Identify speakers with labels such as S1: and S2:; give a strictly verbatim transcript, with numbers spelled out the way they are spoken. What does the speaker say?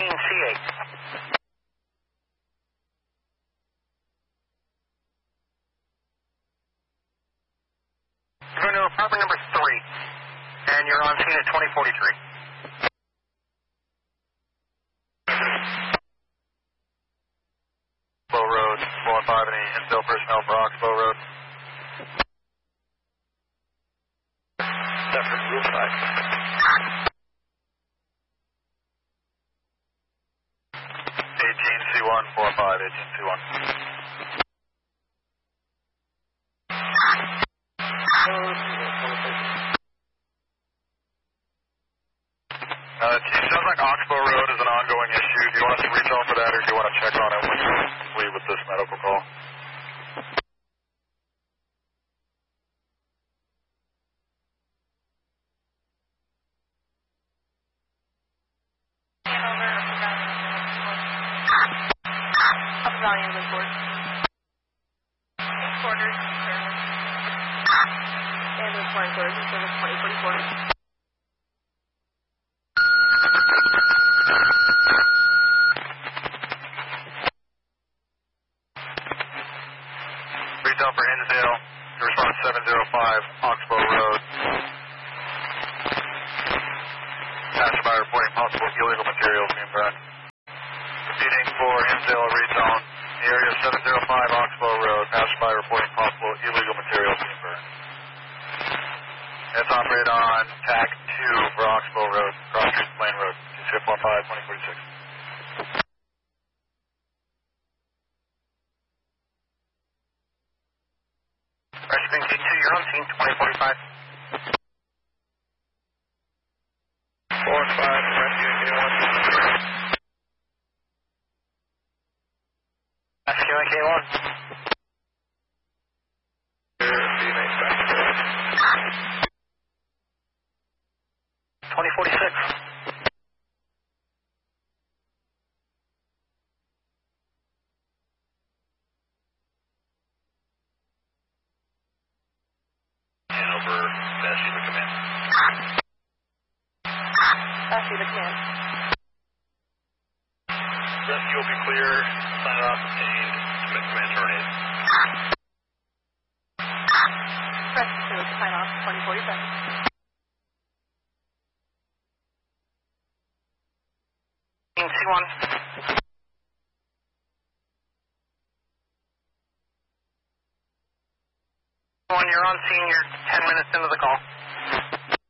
S1: fifteen C eight. You're going to apartment number three, and you're on scene at twenty forty-three.
S2: Oxbow Road, four one five, any infill personnel for Oxbow Road?
S1: Deptford, roof side.
S2: eighteen C one, four five, eighteen C one. Uh, it sounds like Oxbow Road is an ongoing issue. Do you want us to reach out for that, or do you want to check on it when you leave with this medical call?
S3: Upper Valley Ambulance Board. Quarters, service. Ambulance Board, quarters, service twenty forty-four.
S2: Reach out for Hinsdale to respond to seven zero five Oxbow Road. Passerby reporting possible illegal materials being burned. Repeating for Hinsdale rezone, the area of seven zero five Oxbow Road, passerby reporting possible illegal materials being burned. It's operated on T A C two for Oxbow Road, Cross Street Plain Road, two six one five, twenty forty-six.
S1: Rescue K two, you're on scene twenty forty-five.
S2: four and five, rescue K one.
S1: Rescue K one. twenty forty-six.
S2: Hanover, Bessie to command.
S3: Bessie to command.
S2: Rescue will be clear, sign off, obtained, commit command terminated.
S3: Rescue to sign off, twenty forty-seven.
S1: Scene C one. One, you're on scene, you're ten minutes into the call.